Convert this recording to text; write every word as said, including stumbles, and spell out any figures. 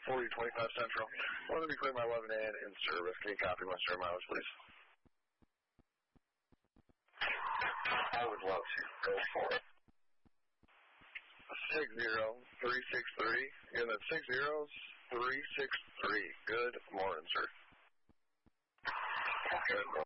forty twenty-five Central. Let me clear my eleven and in service. Can you copy my star mileage, please? I would love to. Go for it. Six zero three six three. Again, that's six zeros three six three. Good morning, sir. Good morning.